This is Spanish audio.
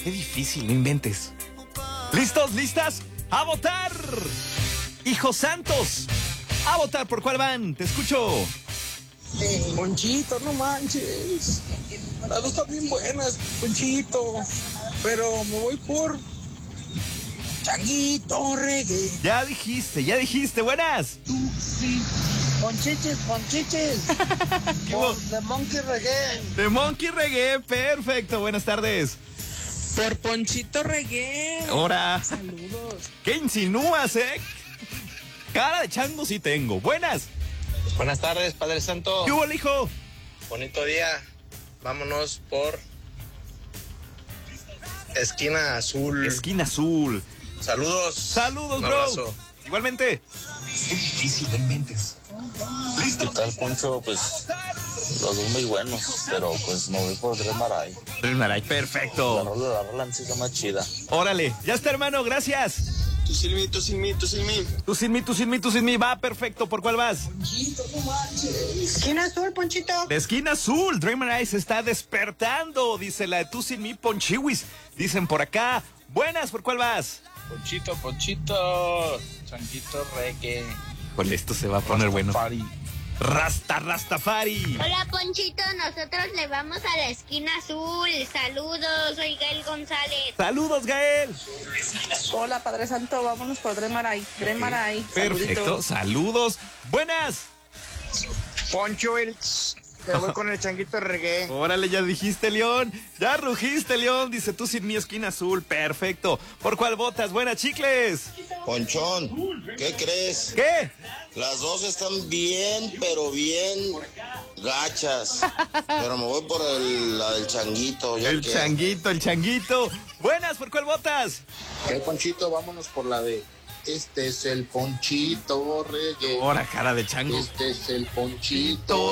Qué difícil, no inventes. ¿Listos? ¿Listas? ¡A votar! ¡Hijos santos! ¡A votar! ¿Por cuál van? Te escucho. Ponchito, no manches. Las dos están bien buenas, Ponchito. Pero me voy por Changuito Reggae. Ya dijiste. Buenas. Ponchiches. Por The Monkey Reggae. The Monkey Reggae, perfecto. Buenas tardes. Por Ponchito Reggae. Ahora. Saludos. ¿Qué insinúas, Cara de chango sí tengo. Buenas. Buenas tardes, Padre Santo. ¿Qué hubo, hijo? Bonito día. Vámonos por Esquina Azul. Esquina Azul. Saludos. Saludos, Un bro. abrazo. Igualmente. Qué difícil, no inventes. ¿Qué tal, Poncho? Pues los dos muy buenos, pero pues me voy por Tres Maray. Tres Maray, perfecto. La rola de la Roland sí está más chida. Órale, ya está, hermano, gracias. Tú sin mí. Tú sin mí, va, perfecto. ¿Por cuál vas? Esquina Azul, Ponchito. De Esquina Azul, Dreamer Eyes se está despertando, dice la de Tú sin mí, Ponchiwis. Dicen por acá. Buenas, ¿por cuál vas? Ponchito, Changuito Reggae. Pues esto se va a poner bueno. Rastafari. Rastafari. Hola Ponchito, nosotros le vamos a la Esquina Azul. Saludos, soy Gael González. Saludos, Gael. Hola, Padre Santo, vámonos por Dremaray. Perfecto, saludos. Buenas. Poncho, me voy con el Changuito Reggae. Órale, ya dijiste, León. Ya rugiste, León. Dice Tú sin mí, Esquina Azul. Perfecto. ¿Por cuál votas? Buenas, chicles. Ponchón, ¿qué crees? ¿Qué? Las dos están bien, pero bien gachas. Pero me voy por la del Changuito. El changuito. Buenas, ¿por cuál votas? El Ponchito, vámonos por la de Este es el Ponchito Reggae. Ahora, cara de chango. Este es el Ponchito